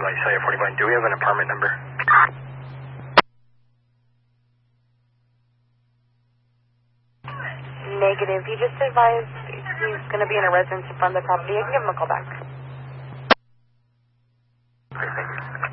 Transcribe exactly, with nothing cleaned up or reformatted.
Cellular forty-one. Do we have an apartment number? Negative. He just advised he's going to be in a residence in front of the property. I can give him a call back. Okay, thank you.